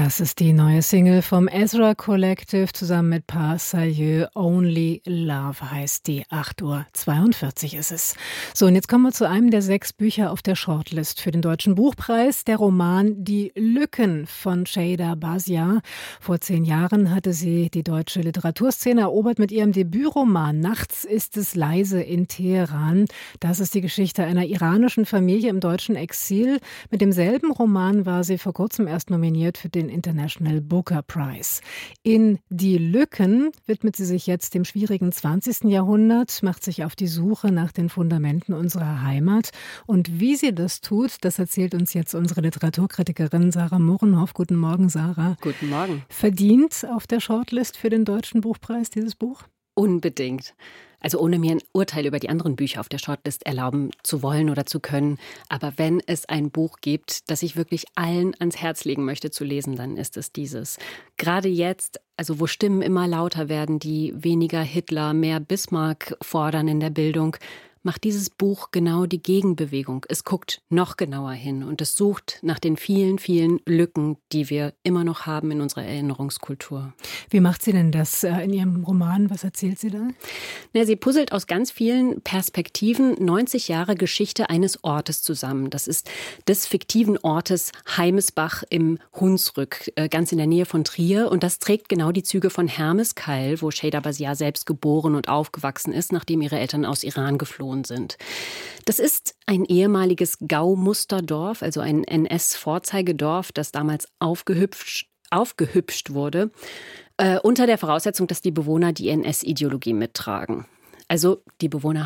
Das ist die neue Single vom Ezra Collective zusammen mit Pas Salieu. Only Love heißt die. 8:42 Uhr ist es. So, und jetzt kommen wir zu einem der 6 Bücher auf der Shortlist für den Deutschen Buchpreis. Der Roman Die Lücken von Sheyda Bazia. Vor 10 Jahren hatte sie die deutsche Literaturszene erobert mit ihrem Debütroman Nachts ist es leise in Teheran. Das ist die Geschichte einer iranischen Familie im deutschen Exil. Mit demselben Roman war sie vor kurzem erst nominiert für den International Booker Prize. In Die Lücken widmet sie sich jetzt dem schwierigen 20. Jahrhundert, macht sich auf die Suche nach den Fundamenten unserer Heimat. Und wie sie das tut, das erzählt uns jetzt unsere Literaturkritikerin Sarah Mohrenhoff. Guten Morgen, Sarah. Guten Morgen. Verdient auf der Shortlist für den Deutschen Buchpreis dieses Buch? Unbedingt. Also ohne mir ein Urteil über die anderen Bücher auf der Shortlist erlauben zu wollen oder zu können. Aber wenn es ein Buch gibt, das ich wirklich allen ans Herz legen möchte zu lesen, dann ist es dieses. Gerade jetzt, also wo Stimmen immer lauter werden, die weniger Hitler, mehr Bismarck fordern in der Bildung, macht dieses Buch genau die Gegenbewegung. Es guckt noch genauer hin und es sucht nach den vielen, vielen Lücken, die wir immer noch haben in unserer Erinnerungskultur. Wie macht sie denn das in ihrem Roman? Was erzählt sie da? Sie puzzelt aus ganz vielen Perspektiven 90 Jahre Geschichte eines Ortes zusammen. Das ist des fiktiven Ortes Heimesbach im Hunsrück, ganz in der Nähe von Trier. Und das trägt genau die Züge von Hermeskeil, wo Sheyda Bazia selbst geboren und aufgewachsen ist, nachdem ihre Eltern aus Iran geflohen sind. Das ist ein ehemaliges Gaumusterdorf, also ein NS-Vorzeigedorf, das damals aufgehübscht wurde, unter der Voraussetzung, dass die Bewohner die NS-Ideologie mittragen. Also die Bewohner